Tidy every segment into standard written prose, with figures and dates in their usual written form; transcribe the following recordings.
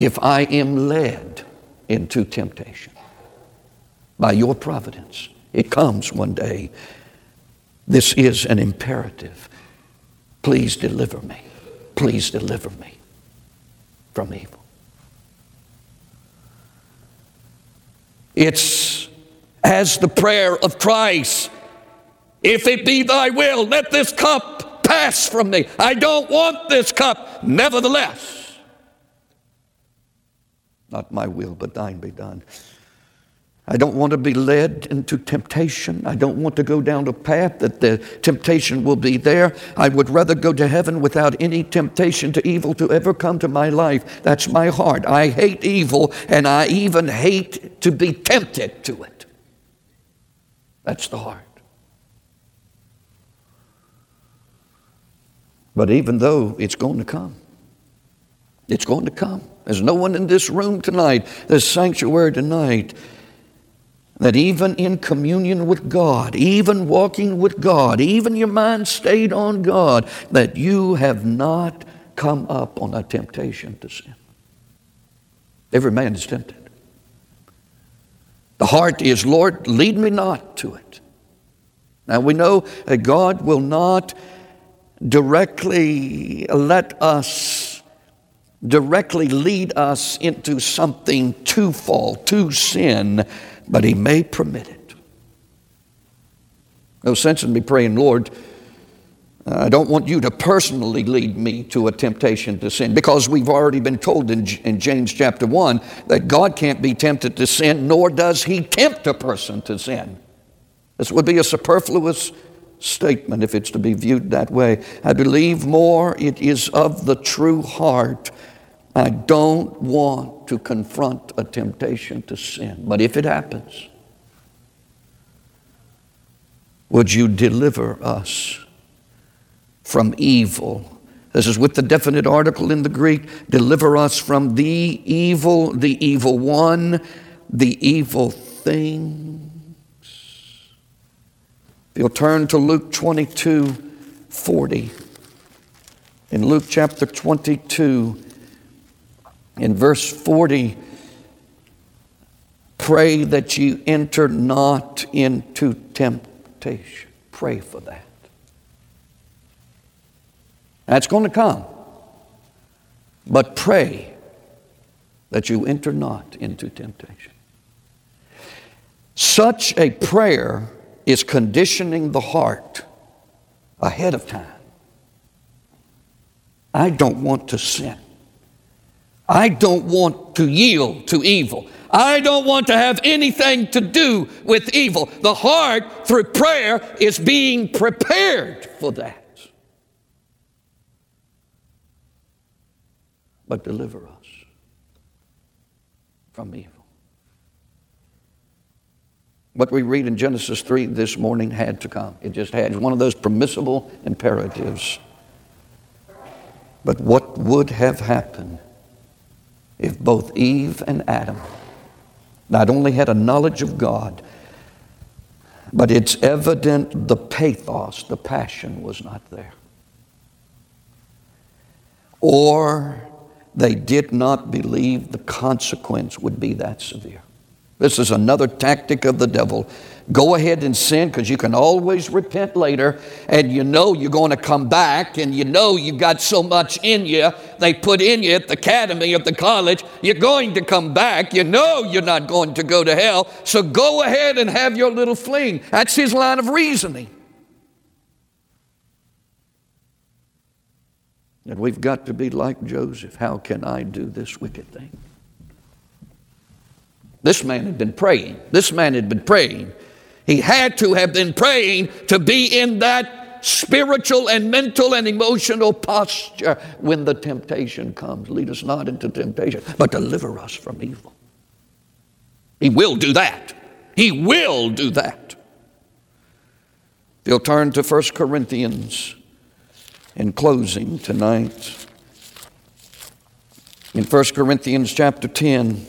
if I am led into temptation by your providence, it comes one day. This is an imperative. Please deliver me. Please deliver me from evil. It's as the prayer of Christ, if it be thy will, let this cup pass from me. I don't want this cup. Nevertheless, not my will, but thine be done. I don't want to be led into temptation. I don't want to go down a path that the temptation will be there. I would rather go to heaven without any temptation to evil to ever come to my life. That's my heart. I hate evil, and I even hate to be tempted to it. That's the heart. But even though it's going to come, it's going to come. There's no one in this room tonight, this sanctuary tonight, that even in communion with God, even walking with God, even your mind stayed on God, that you have not come up on a temptation to sin. Every man is tempted. The heart is, Lord, lead me not to it. Now we know that God will not directly lead us into something to fall, to sin, but He may permit it. No sense in me praying, Lord, I don't want you to personally lead me to a temptation to sin, because we've already been told in James chapter 1 that God can't be tempted to sin, nor does He tempt a person to sin. This would be a superfluous statement if it's to be viewed that way. I believe more it is of the true heart. I don't want to confront a temptation to sin. But if it happens, would you deliver us from evil? This is with the definite article in the Greek. Deliver us from the evil one, the evil things. If you'll turn to Luke 22:40. In Luke chapter 22, in verse 40, pray that you enter not into temptation. Pray for that. That's going to come. But pray that you enter not into temptation. Such a prayer is conditioning the heart ahead of time. I don't want to sin. I don't want to yield to evil. I don't want to have anything to do with evil. The heart, through prayer, is being prepared for that. But deliver us from evil. What we read in Genesis 3 this morning had to come. It just had. It's one of those permissible imperatives. But what would have happened if both Eve and Adam not only had a knowledge of God, but it's evident the pathos, the passion was not there. Or they did not believe the consequence would be that severe. This is another tactic of the devil. Go ahead and sin, because you can always repent later, and you know you're going to come back, and you know you've got so much in you they put in you at the academy, at the college. You're going to come back. You know you're not going to go to hell, so go ahead and have your little fling. That's his line of reasoning. And we've got to be like Joseph. How can I do this wicked thing? This man had been praying. This man had been praying. He had to have been praying to be in that spiritual and mental and emotional posture when the temptation comes. Lead us not into temptation, but deliver us from evil. He will do that. He will do that. If you'll turn to 1 Corinthians in closing tonight. In 1 Corinthians chapter 10,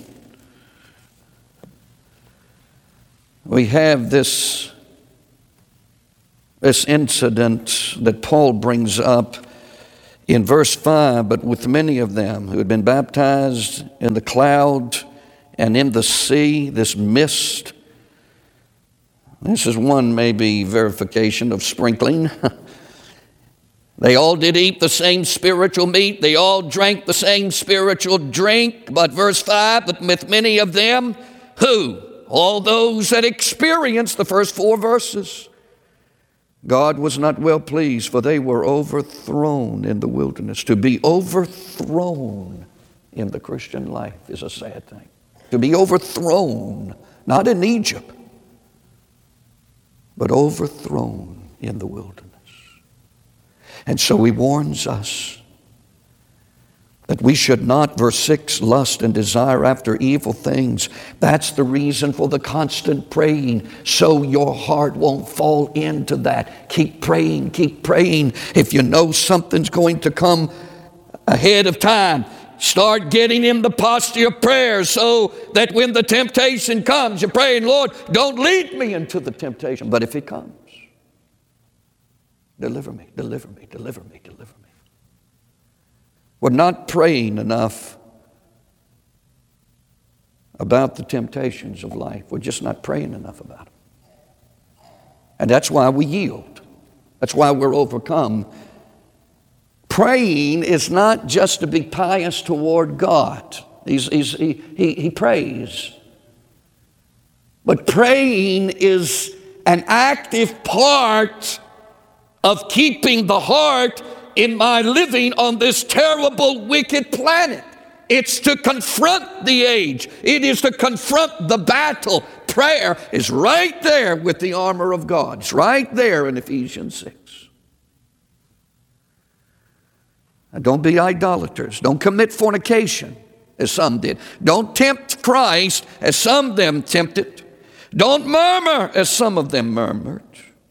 we have this incident that Paul brings up In verse 5, but with many of them who had been baptized in the cloud and in the sea, this mist. This is one maybe verification of sprinkling. They all did eat the same spiritual meat. They all drank the same spiritual drink. But verse 5, but with many of them, who? All those that experienced the first 4 verses. God was not well pleased, for they were overthrown in the wilderness. To be overthrown in the Christian life is a sad thing. To be overthrown, not in Egypt, but overthrown in the wilderness. And so he warns us that we should not, verse 6, lust and desire after evil things. That's the reason for the constant praying, so your heart won't fall into that. Keep praying, keep praying. If you know something's going to come ahead of time, start getting in the posture of prayer so that when the temptation comes, you're praying, Lord, don't lead me into the temptation. But if it comes, deliver me, deliver me, deliver me, deliver me. We're not praying enough about the temptations of life. We're just not praying enough about them. And that's why we yield. That's why we're overcome. Praying is not just to be pious toward God. He prays. But praying is an active part of keeping the heart in my living on this terrible, wicked planet. It's to confront the age. It is to confront the battle. Prayer is right there with the armor of God. It's right there in Ephesians 6. Now, don't be idolaters. Don't commit fornication, as some did. Don't tempt Christ, as some of them tempted. Don't murmur, as some of them murmured.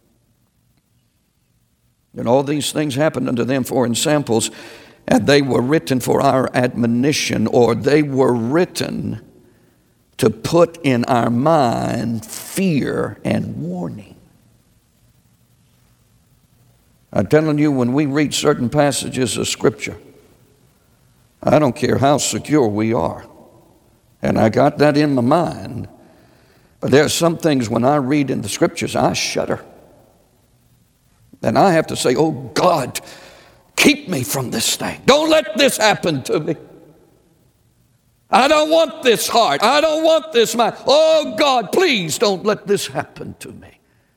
And all these things happened unto them for ensamples, and they were written for our admonition, or they were written to put in our mind fear and warning. I'm telling you, when we read certain passages of Scripture, I don't care how secure we are, and I got that in my mind, but there are some things when I read in the Scriptures, I shudder. And I have to say, oh God, keep me from this thing. Don't let this happen to me. I don't want this heart. I don't want this mind. Oh God, please don't let this happen to me.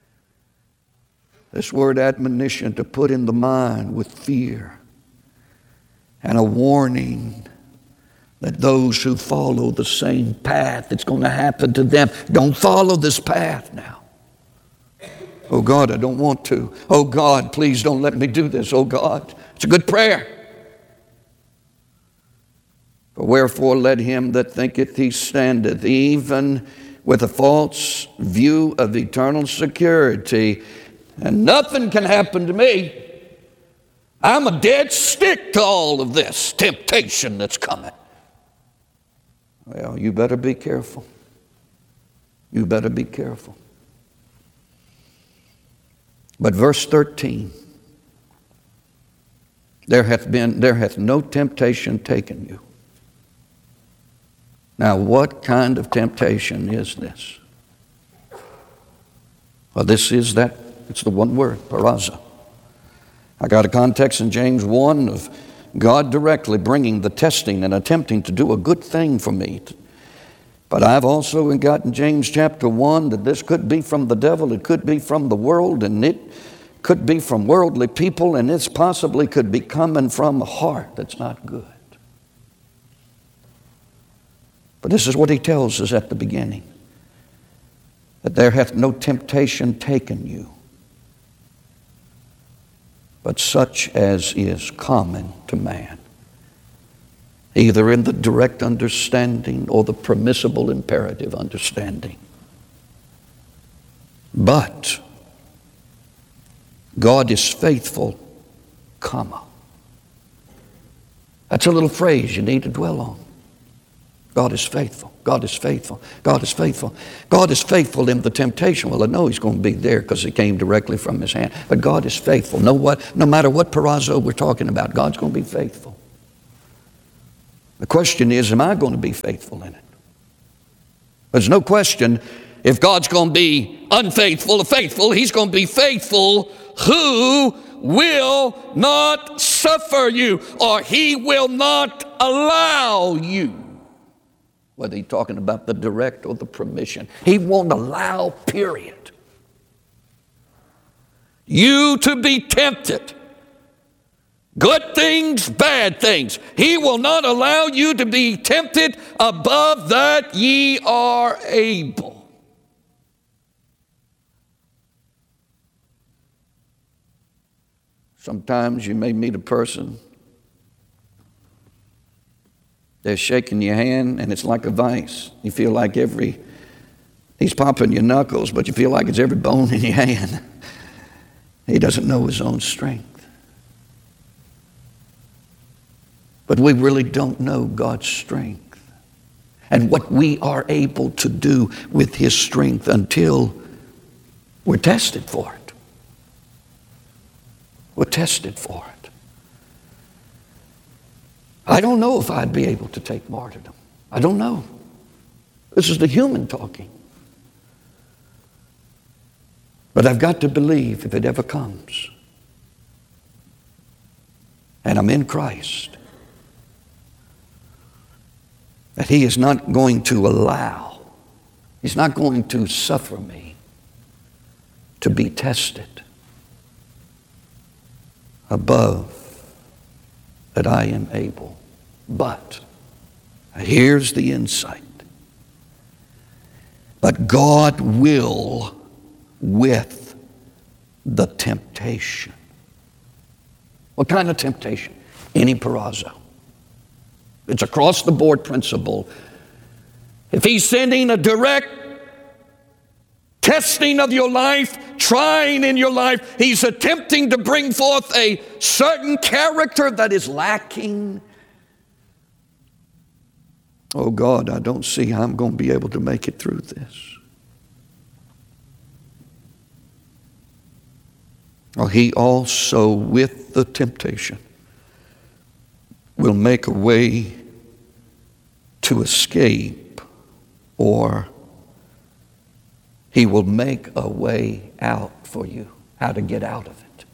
This word admonition, to put in the mind with fear and a warning that those who follow the same path, it's going to happen to them. Don't follow this path now. Oh God, I don't want to. Oh God, please don't let me do this. Oh God. It's a good prayer. For wherefore let him that thinketh he standeth, even with a false view of eternal security, and nothing can happen to me. I'm a dead stick to all of this temptation that's coming. Well, you better be careful. You better be careful. But verse 13, there hath no temptation taken you. Now, what kind of temptation is this? Well, it's the one word, paraza. I got a context in James 1 of God directly bringing the testing and attempting to do a good thing for me. But I've also got in James chapter 1 that this could be from the devil, it could be from the world, and it could be from worldly people, and this possibly could be coming from a heart that's not good. But this is what he tells us at the beginning, that there hath no temptation taken you, but such as is common to man, either in the direct understanding or the permissible imperative understanding. But God is faithful, comma. That's a little phrase you need to dwell on. God is faithful. God is faithful. God is faithful. God is faithful in the temptation. Well, I know He's going to be there because it came directly from His hand. But God is faithful. No matter what perazzo we're talking about, God's going to be faithful. The question is, am I going to be faithful in it? There's no question if God's going to be unfaithful or faithful, He's going to be faithful who will not suffer you, or He will not allow you. Whether He's talking about the direct or the permission. He won't allow, period. You to be tempted. Good things, bad things. He will not allow you to be tempted above that ye are able. Sometimes you may meet a person, they're shaking your hand and it's like a vice. You feel like he's popping your knuckles, but you feel like it's every bone in your hand. He doesn't know his own strength. But we really don't know God's strength and what we are able to do with His strength until we're tested for it. We're tested for it. I don't know if I'd be able to take martyrdom. I don't know. This is the human talking. But I've got to believe if it ever comes, and I'm in Christ, that He is not going to allow, He's not going to suffer me to be tested above that I am able. But here's the insight. But God will with the temptation. What kind of temptation? Any perazzo. It's across the board principle. If He's sending a direct testing of your life, trying in your life, He's attempting to bring forth a certain character that is lacking. Oh God, I don't see how I'm going to be able to make it through this. Well, He also, with the temptation, will make a way to escape, or He will make a way out for you, how to get out of it.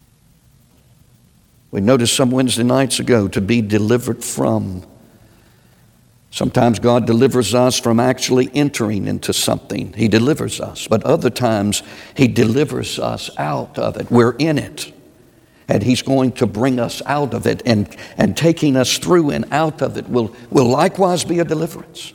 We noticed some Wednesday nights ago, to be delivered from. Sometimes God delivers us from actually entering into something. He delivers us. But other times He delivers us out of it. We're in it. And He's going to bring us out of it. And taking us through and out of it will likewise be a deliverance.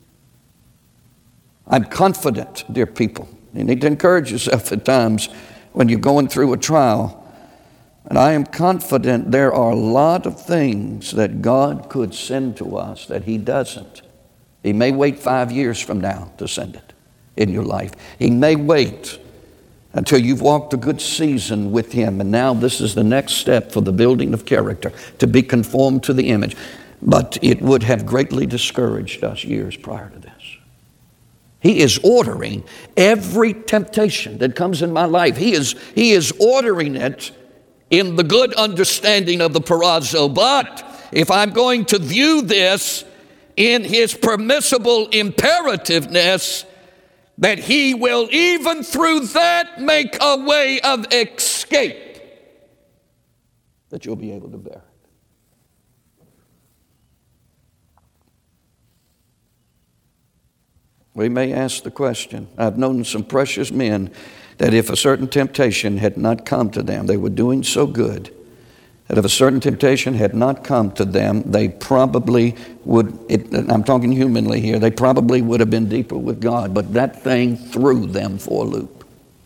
I'm confident, dear people. You need to encourage yourself at times when you're going through a trial. And I am confident there are a lot of things that God could send to us that He doesn't. He may wait 5 years from now to send it in your life. He may wait until you've walked a good season with Him. And now this is the next step for the building of character, to be conformed to the image. But it would have greatly discouraged us years prior to this. He is ordering every temptation that comes in my life. He is ordering it in the good understanding of the perazzo. But if I'm going to view this in His permissible imperativeness, that He will even through that make a way of escape, that you'll be able to bear it. We may ask the question. I've known some precious men that if a certain temptation had not come to them, they were doing so good, that if a certain temptation had not come to them, they probably would, I'm talking humanly here, they probably would have been deeper with God, but that thing threw them for a loop.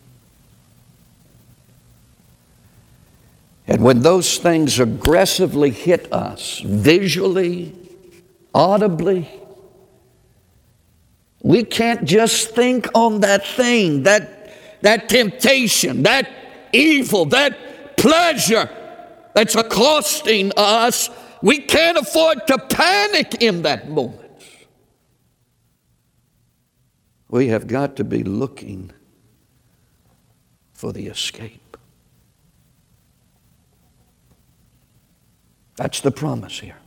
And when those things aggressively hit us, visually, audibly, we can't just think on that thing, that temptation, that evil, that pleasure that's accosting us. We can't afford to panic in that moment. We have got to be looking for the escape. That's the promise here.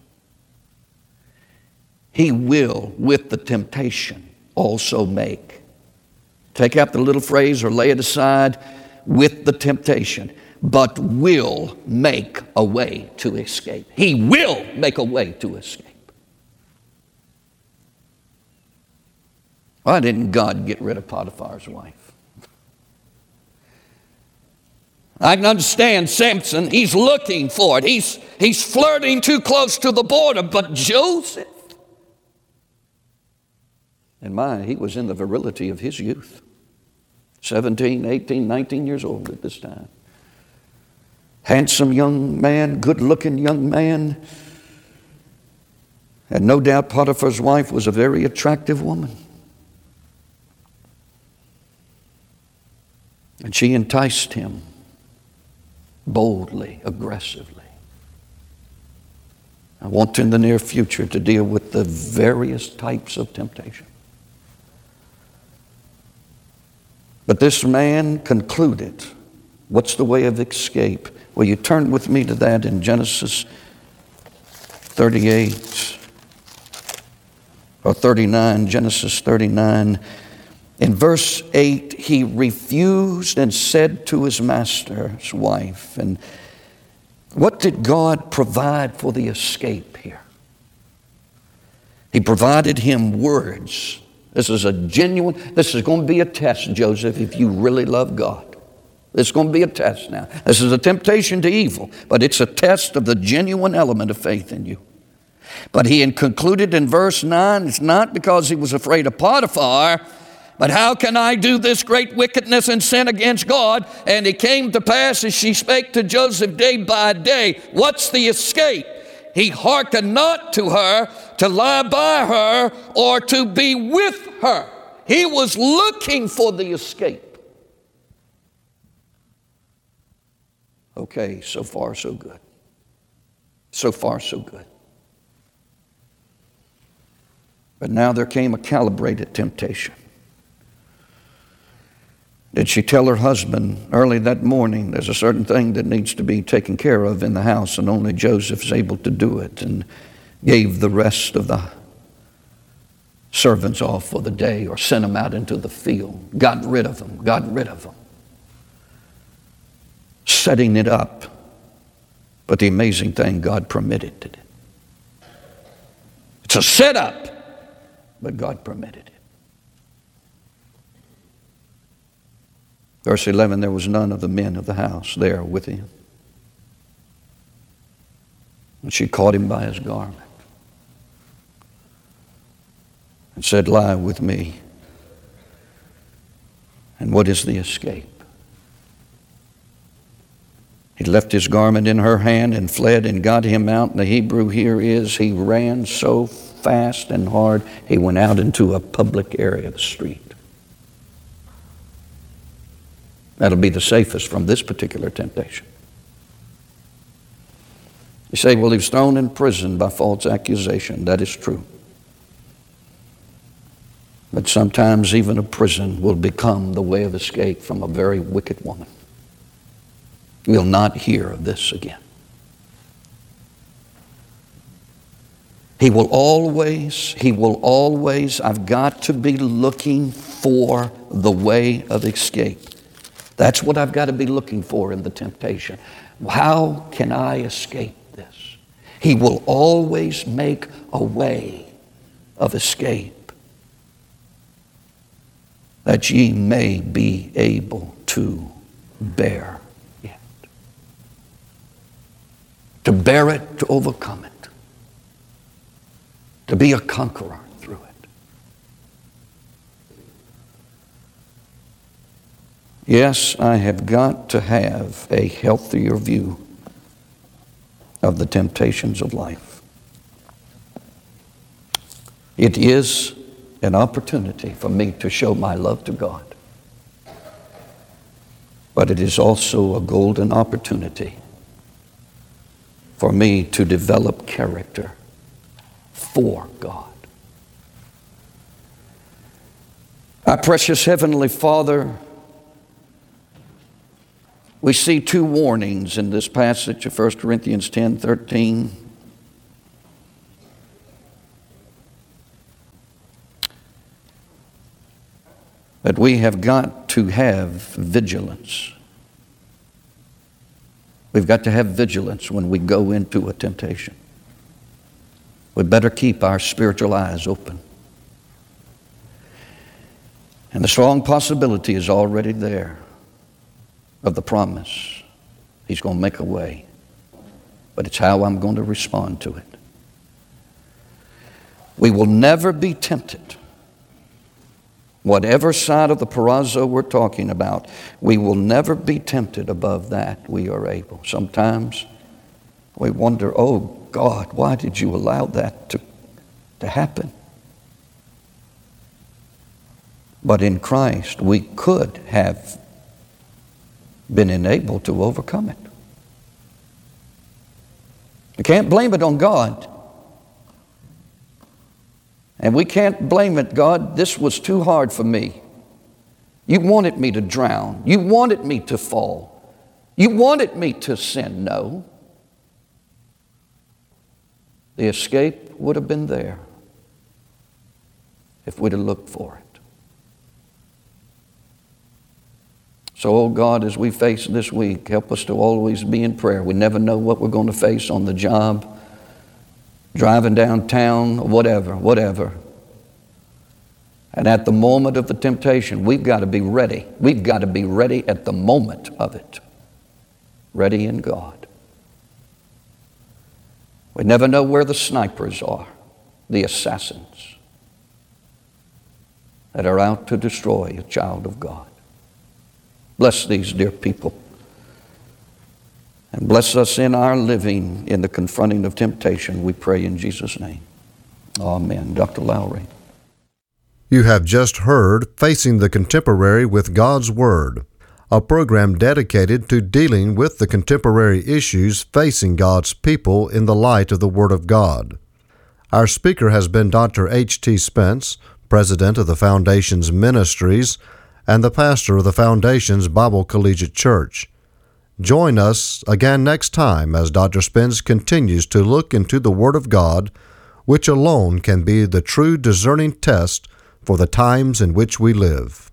He will, with the temptation, also make. Take out the little phrase or lay it aside, with the temptation, but will make a way to escape. He will make a way to escape. Why didn't God get rid of Potiphar's wife? I can understand Samson, he's looking for it. He's flirting too close to the border, but Joseph, and he was in the virility of his youth. 17, 18, 19 years old at this time. Handsome young man, good-looking young man. And no doubt Potiphar's wife was a very attractive woman. And she enticed him boldly, aggressively. I want in the near future to deal with the various types of temptation. But this man concluded, what's the way of escape? Will you turn with me to that in Genesis 38 or 39, Genesis 39. In verse 8, he refused and said to his master's wife. And what did God provide for the escape here? He provided him words. This is going to be a test, Joseph, if you really love God. It's going to be a test now. This is a temptation to evil, but it's a test of the genuine element of faith in you. But he had concluded in verse 9, it's not because he was afraid of Potiphar, but how can I do this great wickedness and sin against God? And it came to pass as she spake to Joseph day by day. What's the escape? He hearkened not to her to lie by her or to be with her. He was looking for the escape. Okay, so far so good. So far so good. But now there came a calibrated temptation. Did she tell her husband early that morning, there's a certain thing that needs to be taken care of in the house and only Joseph's able to do it, and gave the rest of the servants off for the day or sent them out into the field, got rid of them, setting it up. But the amazing thing, God permitted it. It's a setup, but God permitted it. Verse 11, there was none of the men of the house there with him. And she caught him by his garment and said, lie with me. And what is the escape? He left his garment in her hand and fled and got him out. And the Hebrew here is, he ran so fast and hard, he went out into a public area, the street. That'll be the safest from this particular temptation. You say, well, he was thrown in prison by false accusation. That is true. But sometimes even a prison will become the way of escape from a very wicked woman. We'll not hear of this again. He will always, I've got to be looking for the way of escape. That's what I've got to be looking for in the temptation. How can I escape this? He will always make a way of escape, that ye may be able to bear it. To bear it, to overcome it. To be a conqueror through it. Yes, I have got to have a healthier view of the temptations of life. It is an opportunity for me to show my love to God. But it is also a golden opportunity for me to develop character for God. Our precious Heavenly Father, we see two warnings in this passage of 1 Corinthians 10:13. That we have got to have vigilance. We've got to have vigilance when we go into a temptation. We better keep our spiritual eyes open. And the strong possibility is already there of the promise. He's going to make a way. But it's how I'm going to respond to it. We will never be tempted. Whatever side of the perazzo we're talking about, we will never be tempted above that we are able. Sometimes we wonder, oh God, why did you allow that to happen? But in Christ, we could have been enabled to overcome it. We can't blame it on God. And we can't blame it, God, this was too hard for me. You wanted me to drown. You wanted me to fall. You wanted me to sin. No. The escape would have been there if we'd have looked for it. So, oh God, as we face this week, help us to always be in prayer. We never know what we're going to face on the job, driving downtown, whatever. And at the moment of the temptation, we've got to be ready. We've got to be ready at the moment of it. Ready in God. We never know where the snipers are, the assassins that are out to destroy a child of God. Bless these dear people. And bless us in our living in the confronting of temptation, we pray in Jesus' name. Amen. Dr. Lowry. You have just heard Facing the Contemporary with God's Word, a program dedicated to dealing with the contemporary issues facing God's people in the light of the Word of God. Our speaker has been Dr. H.T. Spence, President of the Foundation's Ministries and the pastor of the Foundation's Bible Collegiate Church. Join us again next time as Dr. Spence continues to look into the Word of God, which alone can be the true discerning test for the times in which we live.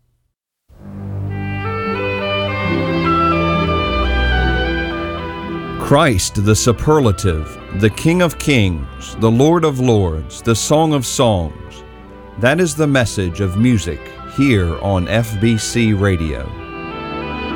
Christ the Superlative, the King of Kings, the Lord of Lords, the Song of Songs. That is the message of music here on FBC Radio.